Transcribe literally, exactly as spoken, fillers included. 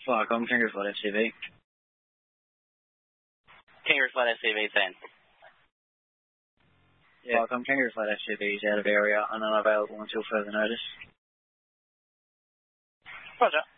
Viacom, Kangaroo Flight S C V. Kangaroo Flight S C V ten. Yeah. Viacom, Kangaroo Flight S C V is out of area and unavailable until further notice. Roger.